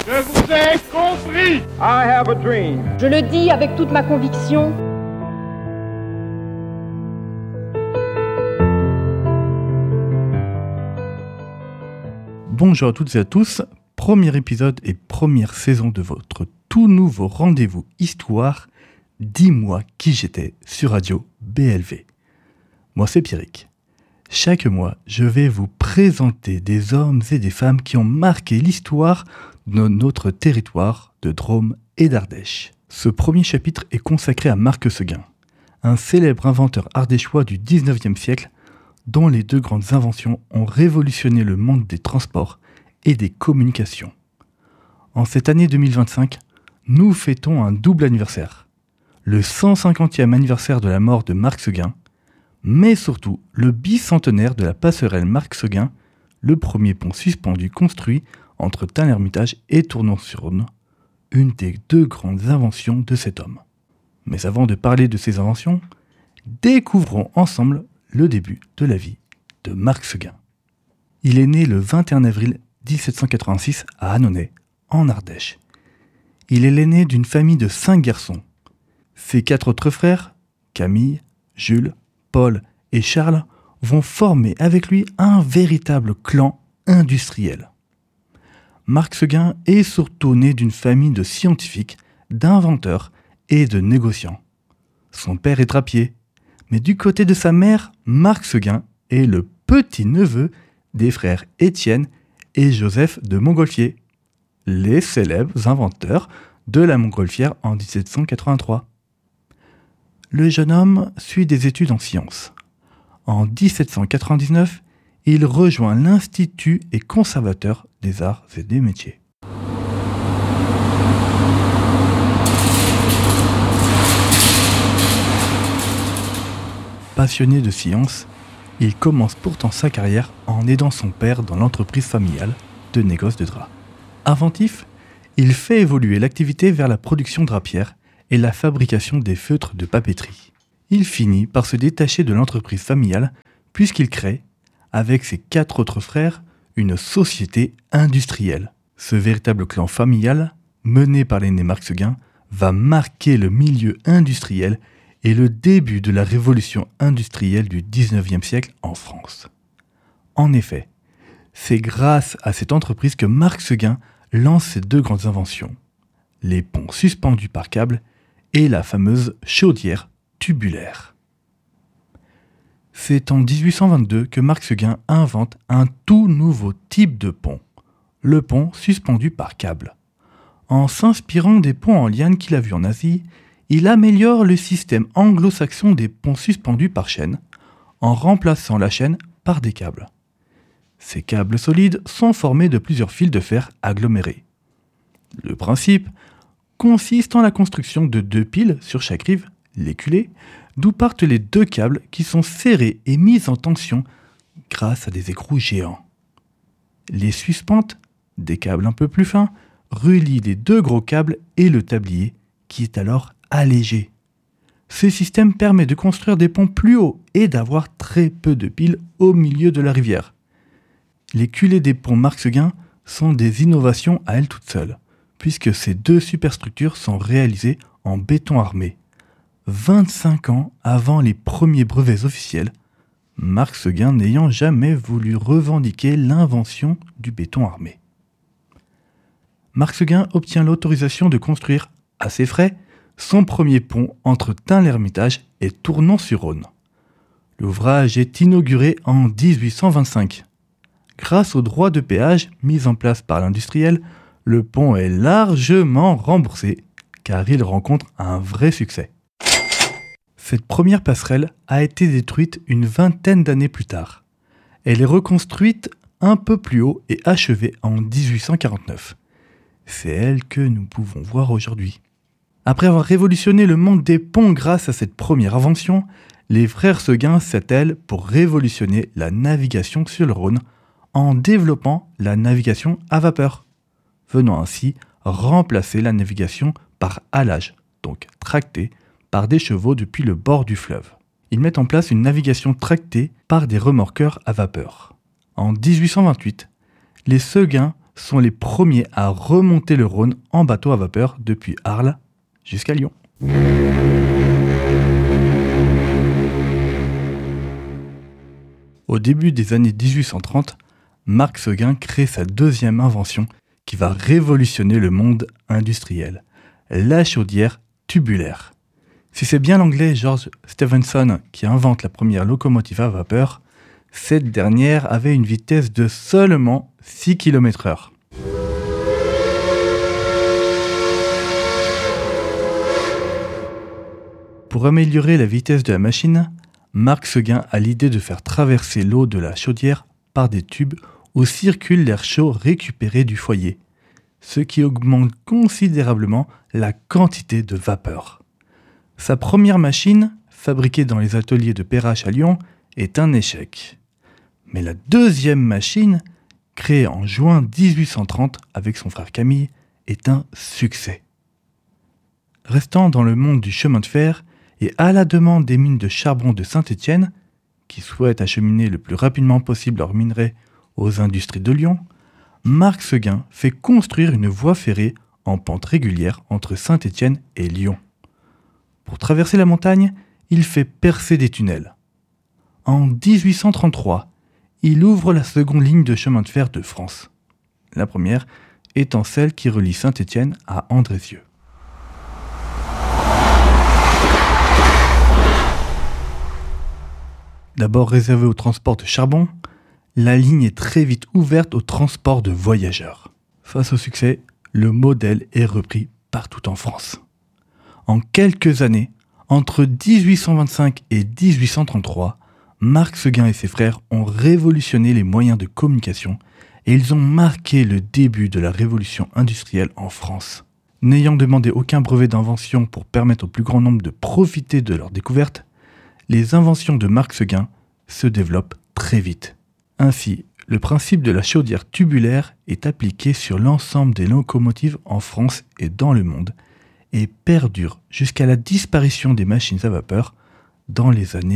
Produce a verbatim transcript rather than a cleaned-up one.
Je vous ai compris. I have a dream. Je le dis avec toute ma conviction. Bonjour à toutes et à tous, premier épisode et première saison de votre tout nouveau rendez-vous Histoire, Dis-moi qui j'étais sur Radio B L V. Moi c'est Pierrick. Chaque mois, je vais vous présenter des hommes et des femmes qui ont marqué l'histoire de notre territoire de Drôme et d'Ardèche. Ce premier chapitre est consacré à Marc Seguin, un célèbre inventeur ardéchois du dix-neuvième siècle dont les deux grandes inventions ont révolutionné le monde des transports et des communications. En cette année deux mille vingt-cinq, nous fêtons un double anniversaire. Le cent cinquantième anniversaire de la mort de Marc Seguin, mais surtout le bicentenaire de la passerelle Marc Seguin, le premier pont suspendu construit entre Tain-l'Hermitage et Tournon-sur-Rhône, une des deux grandes inventions de cet homme. Mais avant de parler de ces inventions, découvrons ensemble le début de la vie de Marc Seguin. Il est né le vingt et un avril dix-sept cent quatre-vingt-six à Annonay, en Ardèche. Il est l'aîné d'une famille de cinq garçons. Ses quatre autres frères, Camille, Jules, Paul et Charles, vont former avec lui un véritable clan industriel. Marc Seguin est surtout né d'une famille de scientifiques, d'inventeurs et de négociants. Son père est drapier, mais du côté de sa mère, Marc Seguin est le petit-neveu des frères Étienne et Joseph de Montgolfier, les célèbres inventeurs de la montgolfière en dix-sept cent quatre-vingt-trois. Le jeune homme suit des études en sciences. En dix-sept cent quatre-vingt-dix-neuf, il rejoint l'Institut et conservateur des arts et des métiers. Passionné de science, il commence pourtant sa carrière en aidant son père dans l'entreprise familiale de négoce de draps. Inventif, il fait évoluer l'activité vers la production drapière et la fabrication des feutres de papeterie. Il finit par se détacher de l'entreprise familiale puisqu'il crée, avec ses quatre autres frères, une société industrielle. Ce véritable clan familial, mené par l'aîné Marc Seguin, va marquer le milieu industriel et le début de la révolution industrielle du dix-neuvième siècle en France. En effet, c'est grâce à cette entreprise que Marc Seguin lance ses deux grandes inventions, les ponts suspendus par câble et la fameuse chaudière tubulaire. C'est en dix-huit cent vingt-deux que Marc Seguin invente un tout nouveau type de pont, le pont suspendu par câble. En s'inspirant des ponts en liane qu'il a vus en Asie, il améliore le système anglo-saxon des ponts suspendus par chaîne, en remplaçant la chaîne par des câbles. Ces câbles solides sont formés de plusieurs fils de fer agglomérés. Le principe consiste en la construction de deux piles sur chaque rive, les culées, d'où partent les deux câbles qui sont serrés et mis en tension grâce à des écrous géants. Les suspentes, des câbles un peu plus fins, relient les deux gros câbles et le tablier, qui est alors allégé. Ce système permet de construire des ponts plus hauts et d'avoir très peu de piles au milieu de la rivière. Les culées des ponts Marc Seguin sont des innovations à elles toutes seules, puisque ces deux superstructures sont réalisées en béton armé. vingt-cinq ans avant les premiers brevets officiels, Marc Seguin n'ayant jamais voulu revendiquer l'invention du béton armé. Marc Seguin obtient l'autorisation de construire, à ses frais, son premier pont entre Tain-l'Hermitage et Tournon-sur-Rhône. L'ouvrage est inauguré en dix-huit cent vingt-cinq. Grâce aux droits de péage mis en place par l'industriel, le pont est largement remboursé, car il rencontre un vrai succès. Cette première passerelle a été détruite une vingtaine d'années plus tard. Elle est reconstruite un peu plus haut et achevée en dix-huit cent quarante-neuf. C'est elle que nous pouvons voir aujourd'hui. Après avoir révolutionné le monde des ponts grâce à cette première invention, les frères Seguin s'attellent pour révolutionner la navigation sur le Rhône en développant la navigation à vapeur, venant ainsi remplacer la navigation par halage, donc tractée, par des chevaux depuis le bord du fleuve. Ils mettent en place une navigation tractée par des remorqueurs à vapeur. En dix-huit cent vingt-huit, les Seguin sont les premiers à remonter le Rhône en bateau à vapeur depuis Arles jusqu'à Lyon. Au début des années dix-huit cent trente, Marc Seguin crée sa deuxième invention qui va révolutionner le monde industriel, la chaudière tubulaire. Si c'est bien l'anglais George Stephenson qui invente la première locomotive à vapeur, cette dernière avait une vitesse de seulement six kilomètres heure. Pour améliorer la vitesse de la machine, Marc Seguin a l'idée de faire traverser l'eau de la chaudière par des tubes où circule l'air chaud récupéré du foyer, ce qui augmente considérablement la quantité de vapeur. Sa première machine, fabriquée dans les ateliers de Perrache à Lyon, est un échec. Mais la deuxième machine, créée en juin dix-huit cent trente avec son frère Camille, est un succès. Restant dans le monde du chemin de fer et à la demande des mines de charbon de Saint-Étienne, qui souhaitent acheminer le plus rapidement possible leurs minerais aux industries de Lyon, Marc Seguin fait construire une voie ferrée en pente régulière entre Saint-Étienne et Lyon. Pour traverser la montagne, il fait percer des tunnels. En dix-huit cent trente-trois, il ouvre la seconde ligne de chemin de fer de France. La première étant celle qui relie Saint-Étienne à Andrézieux. D'abord réservée au transport de charbon, la ligne est très vite ouverte au transport de voyageurs. Face au succès, le modèle est repris partout en France. En quelques années, entre dix-huit cent vingt-cinq et dix-huit cent trente-trois, Marc Seguin et ses frères ont révolutionné les moyens de communication et ils ont marqué le début de la révolution industrielle en France. N'ayant demandé aucun brevet d'invention pour permettre au plus grand nombre de profiter de leur découverte, les inventions de Marc Seguin se développent très vite. Ainsi, le principe de la chaudière tubulaire est appliqué sur l'ensemble des locomotives en France et dans le monde et perdure jusqu'à la disparition des machines à vapeur dans les années